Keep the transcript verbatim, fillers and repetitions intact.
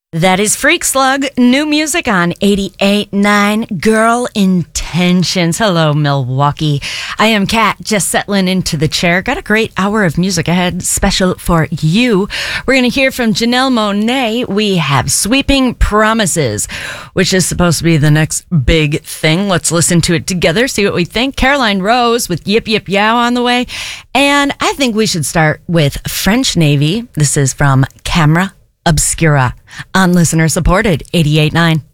That is Freak Slug, new music on eighty-eight point nine Girl Intentions. Hello, Milwaukee. I am Kat, just settling into the chair. Got a great hour of music ahead, special for you. We're going to hear from Janelle Monáe. We have Sweeping Promises, which is supposed to be the next big thing. Let's listen to it together, see what we think. Caroline Rose with Yip Yip Yow on the way. And I think we should start with French Navy. This is from Camera Obscura on listener supported eighty-eight point nine.